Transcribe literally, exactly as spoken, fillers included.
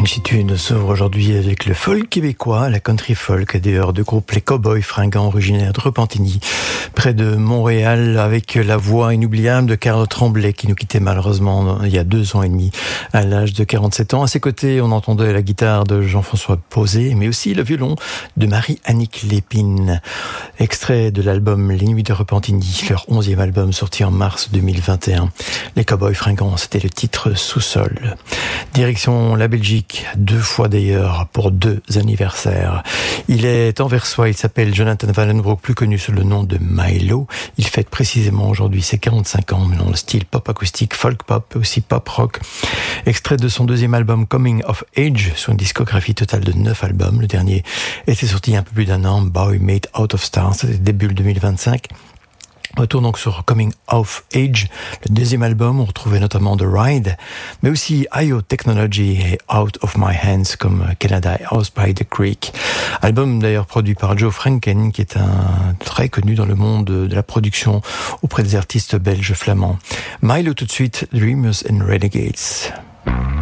Ingitude s'ouvre aujourd'hui avec le folk québécois, la country folk, d'ailleurs, de groupe Les Cowboys Fringants, originaires de Repentigny, près de Montréal, avec la voix inoubliable de Carl Tremblay, qui nous quittait malheureusement il y a deux ans et demi, à l'âge de quarante-sept ans. À ses côtés, on entendait la guitare de Jean-François Posé, mais aussi le violon de Marie-Annick Lépine. Extrait de l'album Les Nuits de Repentigny, leur onzième album sorti en mars deux mille vingt et un. Les Cowboys Fringants, c'était le titre Sous-sol. Direction la Belgique, deux fois d'ailleurs, pour deux anniversaires. Il est anversois, il s'appelle Jonathan Wallenbroek, plus connu sous le nom de Milo. Il fête précisément aujourd'hui ses quarante-cinq ans, mais dans le style pop acoustique, folk pop, aussi pop rock. Extrait de son deuxième album Coming of Age, sur une discographie totale de neuf albums. Le dernier était sorti il y a un peu plus d'un an, Boy Made Out of Stars, c'était début deux mille vingt-cinq. Retour donc sur Coming of Age, le deuxième album, on retrouvait notamment The Ride, mais aussi I O Technology et Out of My Hands comme Canada House by the Creek. Album d'ailleurs produit par Joe Franken, qui est un très connu dans le monde de la production auprès des artistes belges flamands. Milo tout de suite, Dreamers and Renegades.